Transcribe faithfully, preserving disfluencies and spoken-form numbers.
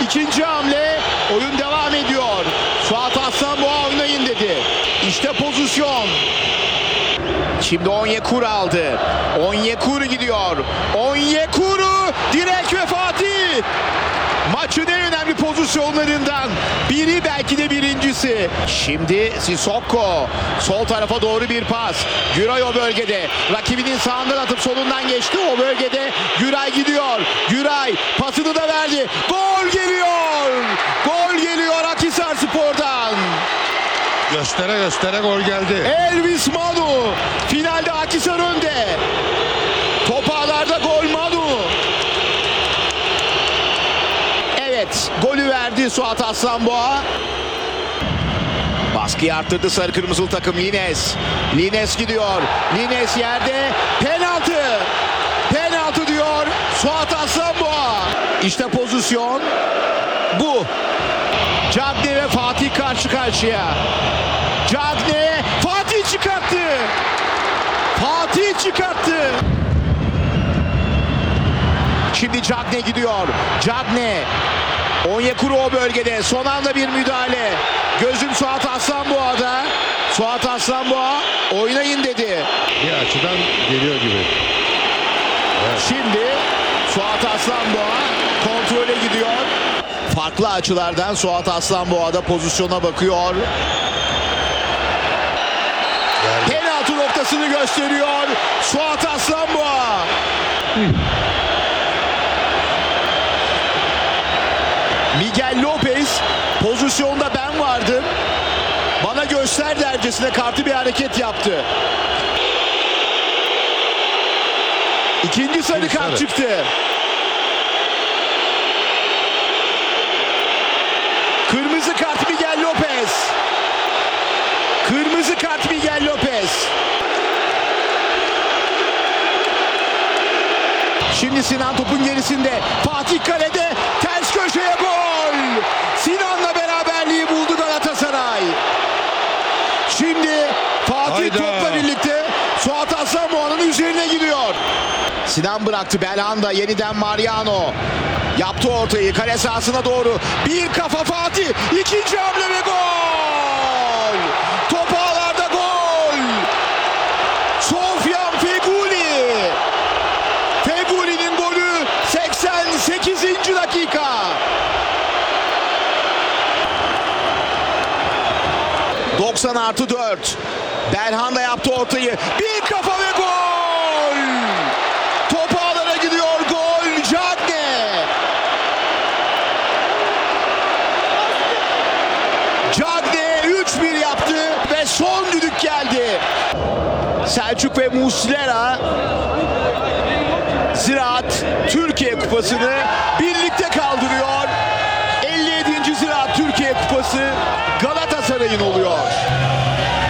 İkinci hamle, oyun devam ediyor. Suat Aslanboğa oynayın dedi. İşte pozisyon. Şimdi Onyekuru aldı. Onyekuru gidiyor. Onyekuru direk ve Fatih. Maçın en önemli pozisyonlarından biri, belki de birincisi. Şimdi Sissoko. Sol tarafa doğru bir pas. Güray o bölgede. Rakibinin sağından atıp solundan geçti. O bölgede Güray gidiyor. Güray pasını da verdi. Gol geliyor. Gol geliyor Akhisarspor'dan. Göstere göstere gol geldi. Elvis Manu. Finalde Akhisar önde. Top ağlarda gol Manu. Evet, golü verdi Suat Aslanboğa. Baskıyı arttırdı sarı kırmızılı takım. Lines. Lines gidiyor. Lines yerde. Penaltı. Penaltı diyor Suat Aslanboğa. İşte pozisyon. Bu. Cagne ve Fatih karşı karşıya. Cagne. Fatih çıkarttı. Fatih çıkarttı. Şimdi Cagne gidiyor. Cagne. Onyekuru o bölgede. Son anda bir müdahale. Gözüm Suat Aslanboğa'da. Suat Aslanboğa oynayın dedi. Bir açıdan geliyor gibi. Evet. Şimdi Suat Aslanboğa kontrole gidiyor. Farklı açılardan Suat Aslanboğa da pozisyona bakıyor. Geldi. Penaltı noktasını gösteriyor Suat Aslanboğa. Miguel Lopez pozisyonda ben vardım. Bana göster dercesine kartı bir hareket yaptı. İkinci sarı kart sarı. çıktı. Kırmızı kart Miguel Lopez. Kırmızı kart Miguel Lopez. Şimdi Sinan topun gerisinde. Fatih kalede. Ters köşeye gol. Sinan'la beraberliği buldu Galatasaray. Şimdi Fatih Hayda. topla birlikte Suat Aslanboğa'nın üzerine gidiyor. Sinan bıraktı. Belhanda yeniden Mariano. Yaptı ortayı kale sahasına doğru. Bir kafa Fatih. İkinci hamle ve gol. Top ağlarda gol. Sofyan Feguli. Feguli'nin golü seksen sekizinci dakika. doksan artı dört. Belhanda yaptı ortayı. Bir kafa ve gol. Top ağlara gidiyor. Gol. Cagne. Cagne üç bir yaptı ve son düdük geldi. Selçuk ve Muslera Ziraat Türkiye Kupası'nı